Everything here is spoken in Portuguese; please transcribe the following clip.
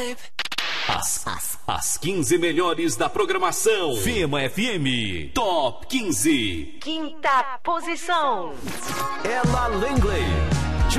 As 15 melhores da programação. Fema FM Top 15. Quinta posição. Ella Langley.